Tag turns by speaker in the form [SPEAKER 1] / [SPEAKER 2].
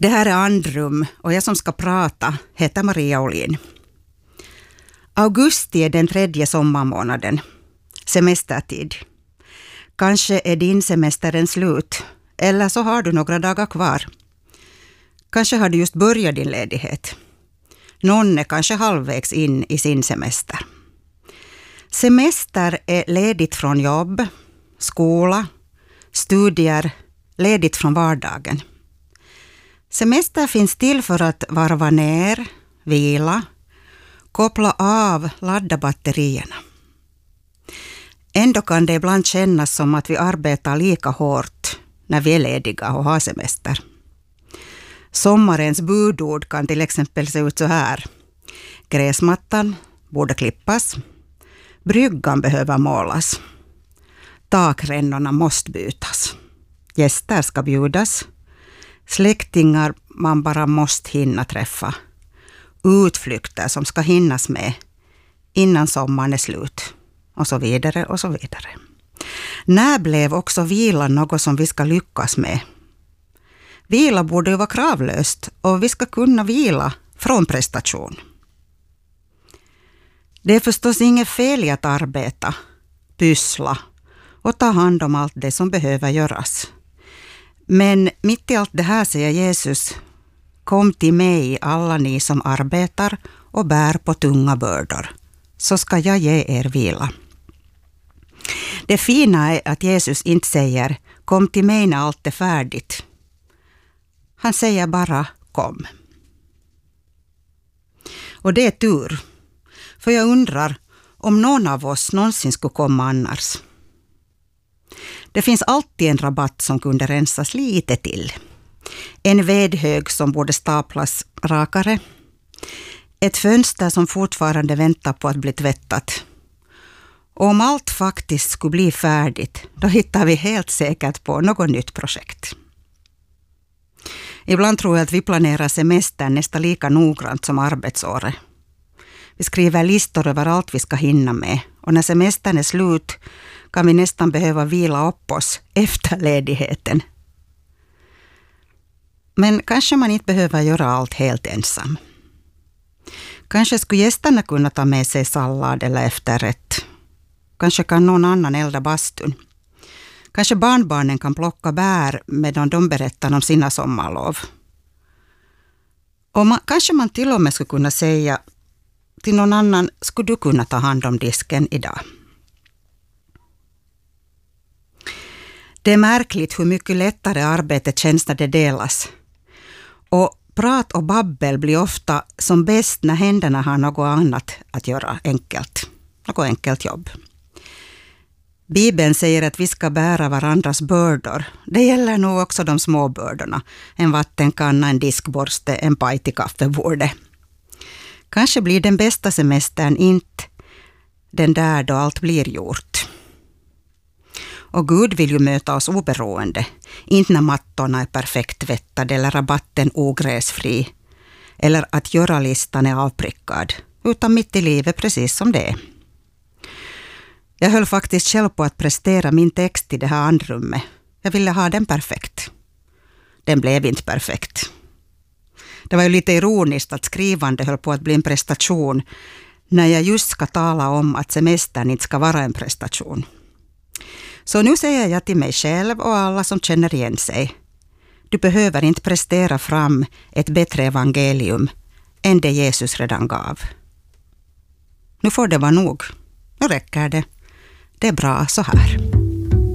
[SPEAKER 1] Det här är Andrum och jag som ska prata heter Maria Olin. Augusti är den 3:e sommarmånaden, semestertid. Kanske är din semestern slut, eller så har du några dagar kvar. Kanske har du just börjat din ledighet. Någon är kanske halvvägs in i sin semester. Semester är ledigt från jobb, skola, studier, ledigt från vardagen. Semester finns till för att varva ner, vila, koppla av, ladda batterierna. Ändå kan det ibland kännas som att vi arbetar lika hårt när vi är lediga och har semester. Sommarens budord kan till exempel se ut så här. Gräsmattan borde klippas. Bryggan behöver målas. Takrännorna måste bytas. Gäster ska bjudas. Släktingar man bara måste hinna träffa. Utflykter som ska hinnas med innan sommaren är slut. Och så vidare och så vidare. När blev också vila något som vi ska lyckas med? Vila borde ju vara kravlöst och vi ska kunna vila från prestation. Det är förstås inget fel i att arbeta, pyssla och ta hand om allt det som behöver göras. Men mitt i allt det här säger Jesus: kom till mig alla ni som arbetar och bär på tunga bördor, så ska jag ge er vila. Det fina är att Jesus inte säger kom till mig när allt är färdigt. Han säger bara kom. Och det är tur. För jag undrar om någon av oss någonsin skulle komma annars. Det finns alltid en rabatt som kunde rensas lite till. En vedhög som borde staplas rakare. Ett fönster som fortfarande väntar på att bli tvättat. Och om allt faktiskt skulle bli färdigt, då hittar vi helt säkert på något nytt projekt. Ibland tror jag att vi planerar semestern nästan lika noggrant som arbetsåret. Vi skriver listor över allt vi ska hinna med. Och när semestern är slut kan vi nästan behöva vila upp oss efter ledigheten. Men kanske man inte behöver göra allt helt ensam. Kanske skulle gästerna kunna ta med sig sallad eller efterrätt. Kanske kan någon annan elda bastun. Kanske barnbarnen kan plocka bär medan de berättar om sina sommarlov. Och kanske man till och med skulle kunna säga till någon annan: skulle du kunna ta hand om disken idag? Det är märkligt hur mycket lättare arbetet känns när det delas. Och prat och babbel blir ofta som bäst när händerna har något annat att göra enkelt. Något enkelt jobb. Bibeln säger att vi ska bära varandras bördor. Det gäller nog också de små bördorna. En vattenkanna, en diskborste, en paj till kaffebordet. Kanske blir den bästa semestern inte den där då allt blir gjort. Och Gud vill ju möta oss oberoende. Inte när mattorna är perfekt tvättade eller rabatten ogräsfri. Eller att göra-listan är avprickad. Utan mitt i livet precis som det är. Jag höll faktiskt själv på att prestera min text i det här andrummet. Jag ville ha den perfekt. Den blev inte perfekt. Det var ju lite ironiskt att skrivande höll på att bli en prestation när jag just ska tala om att semestern inte ska vara en prestation. Så nu säger jag till mig själv och alla som känner igen sig: du behöver inte prestera fram ett bättre evangelium än det Jesus redan gav. Nu får det vara nog. Nu räcker det. Det är bra så här.